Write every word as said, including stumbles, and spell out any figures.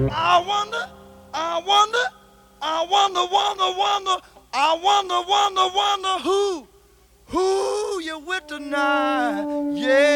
I wonder, I wonder, I wonder, wonder, wonder, I wonder, wonder, wonder who, who you with tonight? Yeah.